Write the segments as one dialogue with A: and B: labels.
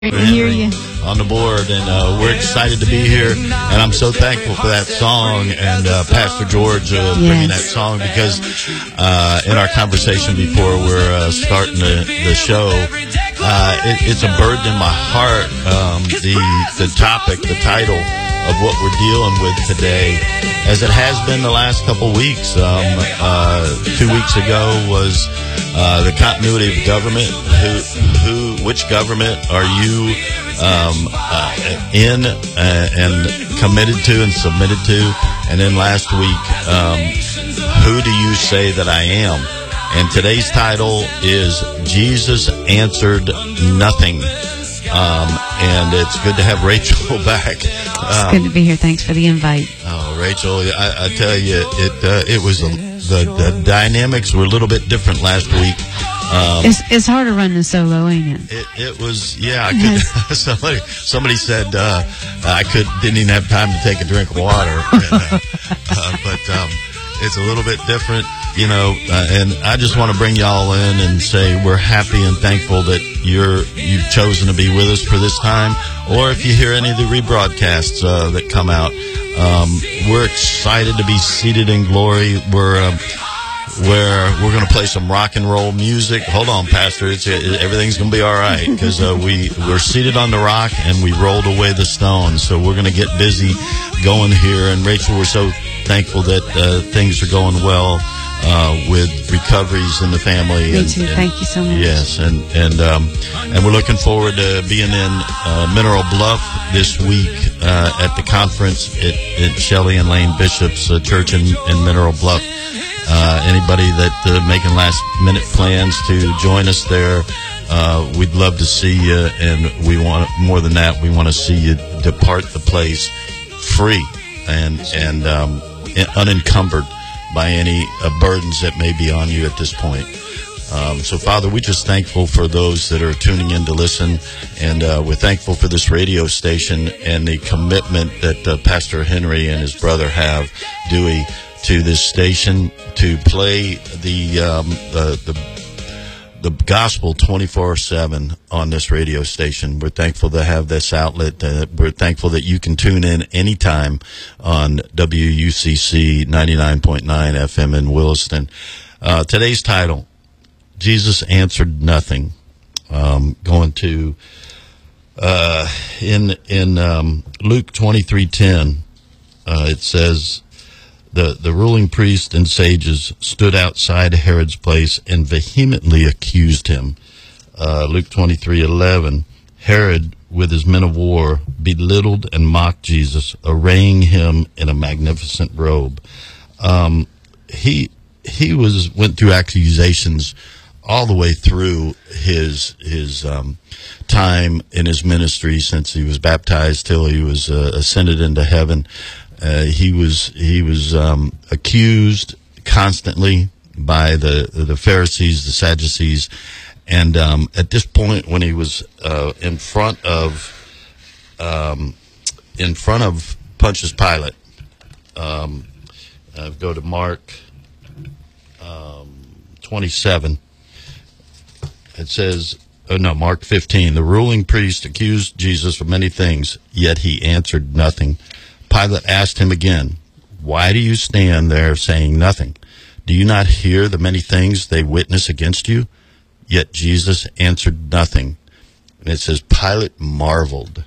A: Hear you
B: on the board, and we're excited to be here, and I'm so thankful for that song and Pastor George bringing that song, because in our conversation before we're starting the show, it's a burden in my heart, the topic, the title of what we're dealing with today, as it has been the last couple weeks. 2 weeks ago was the continuity of government. Which government are you in and committed to and submitted to? And then last week, who do you say that I am? And today's title is Jesus Answered Nothing. And it's good to have Rachel back.
A: It's good to be here. Thanks for the invite.
B: Oh, Rachel, I tell you, it was the dynamics were a little bit different last week.
A: It's hard to run the solo, ain't it?
B: It was, yeah. I could. somebody said didn't even have time to take a drink of water, but it's a little bit different, you know. And I just want to bring y'all in and say we're happy and thankful that you've chosen to be with us for this time. Or if you hear any of the rebroadcasts that come out, we're excited to be seated in glory. Where we're going to play some rock and roll music. Hold on, Pastor. Everything's going to be all right, because we're seated on the rock and we rolled away the stone. So we're going to get busy going here. And Rachel, we're so thankful that things are going well with recoveries in the family.
A: Me too. Thank you so much.
B: Yes, and we're looking forward to being in Mineral Bluff this week at the conference at Shelley and Lane Bishop's church in Mineral Bluff. Anybody that making last-minute plans to join us there, we'd love to see you, and we want more than that. We want to see you depart the place free and unencumbered by any burdens that may be on you at this point. So, Father, we're just thankful for those that are tuning in to listen, and we're thankful for this radio station and the commitment that Pastor Henry and his brother have, Dewey, to this station to play the gospel 24/7 on this radio station. We're thankful to have this outlet. We're thankful that you can tune in anytime on WUCC 99.9 FM in Williston. Today's title, Jesus Answered Nothing. Going to in Luke 23:10, it says, The ruling priests and sages stood outside Herod's place and vehemently accused him. Luke 23:11, Herod, with his men of war, belittled and mocked Jesus, arraying him in a magnificent robe. He went through accusations all the way through his time in his ministry, since he was baptized till he was ascended into heaven. He was accused constantly by the Pharisees, the Sadducees, and at this point, when he was in front of Pontius Pilate, go to Mark 27. It says, Mark 15. The ruling priest accused Jesus of many things, yet he answered nothing. Pilate asked him again, "Why do you stand there saying nothing? Do you not hear the many things they witness against you?" Yet Jesus answered nothing. And it says Pilate marveled.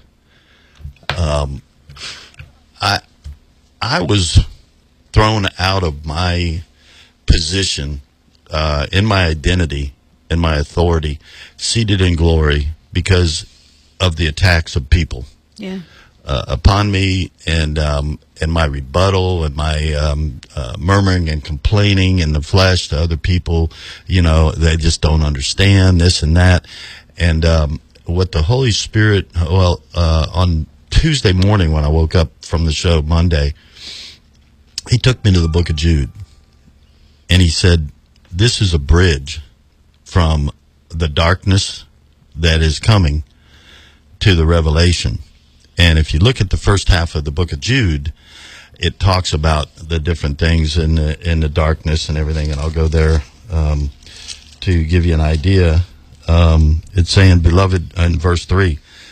B: I was thrown out of my position, in my identity, in my authority, seated in glory, because of the attacks of people.
A: Yeah.
B: Upon me, and my rebuttal, and my murmuring and complaining in the flesh to other people. You know, they just don't understand this and that. And what the Holy Spirit, on Tuesday morning when I woke up from the show Monday, he took me to the book of Jude, and he said, "This is a bridge from the darkness that is coming to the revelation." And if you look at the first half of the book of Jude, it talks about the different things in the darkness and everything. And I'll go there to give you an idea. It's saying, beloved, in verse 3,